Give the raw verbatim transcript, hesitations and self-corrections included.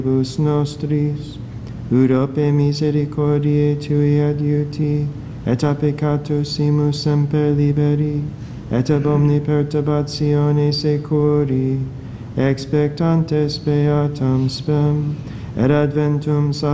Bus nostris, ut ope misericordiae tui adiuti, et a peccatusimus semper liberi, et ab omni perturbatione securi, expectantes beatam spem, et adventum